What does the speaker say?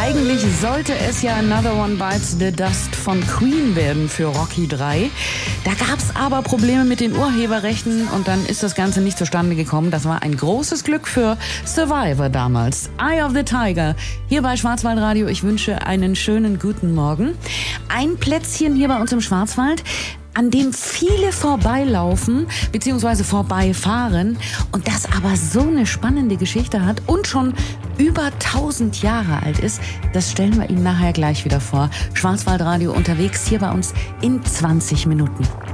Eigentlich sollte es ja Another One Bites the Dust von Queen werden für Rocky 3. Da gab es aber Probleme mit den Urheberrechten und dann ist das Ganze nicht zustande gekommen. Das war ein großes Glück für Survivor damals. Eye of the Tiger, hier bei Schwarzwaldradio. Ich wünsche einen schönen guten Morgen. Ein Plätzchen hier bei uns im Schwarzwald, an dem viele vorbeilaufen bzw. vorbeifahren und das aber so eine spannende Geschichte hat und schon über 1000 Jahre alt ist, das stellen wir Ihnen nachher gleich wieder vor. Schwarzwaldradio unterwegs hier bei uns in 20 Minuten.